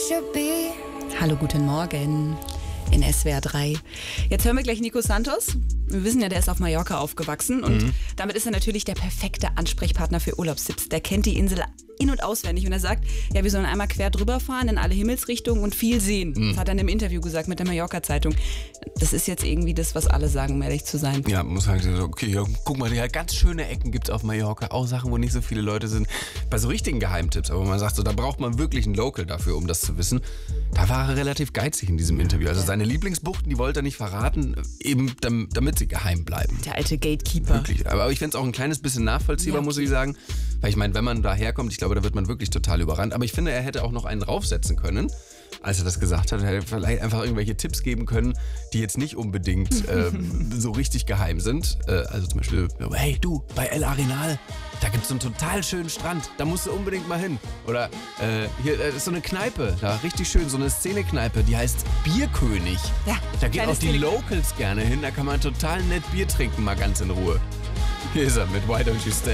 should be. Hallo, guten Morgen in SWR 3. Jetzt hören wir gleich Nico Santos. Wir wissen ja, der ist auf Mallorca aufgewachsen und damit ist er natürlich der perfekte Ansprechpartner für Urlaubstipps. Der kennt die Insel in- und auswendig und er sagt, ja, wir sollen einmal quer drüber fahren in alle Himmelsrichtungen und viel sehen. Das hat er in einem Interview gesagt mit der Mallorca-Zeitung. Das ist jetzt irgendwie das, was alle sagen, um ehrlich zu sein. Ja, muss halt so, okay, ja, guck mal, ja, ganz schöne Ecken gibt's auf Mallorca, auch Sachen, wo nicht so viele Leute sind. Bei so richtigen Geheimtipps, aber man sagt so, da braucht man wirklich einen Local dafür, um das zu wissen. Da war er relativ geizig in diesem Interview. Also seine Lieblingsbuchten, die wollte er nicht verraten, eben damit sie geheim bleiben. Der alte Gatekeeper. Wirklich. Aber ich fände es auch ein kleines bisschen nachvollziehbar, muss ich sagen. Weil ich meine, wenn man da herkommt, ich glaube, da wird man wirklich total überrannt. Aber ich finde, er hätte auch noch einen draufsetzen können. Als er das gesagt hat, hätte er vielleicht einfach irgendwelche Tipps geben können, die jetzt nicht unbedingt so richtig geheim sind. Also zum Beispiel, hey du, bei El Arenal, da gibt es so einen total schönen Strand, da musst du unbedingt mal hin. Oder hier ist so eine Kneipe, da richtig schön, so eine Szene-Kneipe, die heißt Bierkönig. Ja, da gehen auch die Locals gerne hin, da kann man total nett Bier trinken, mal ganz in Ruhe. Hier ist er mit Why Don't You Stay.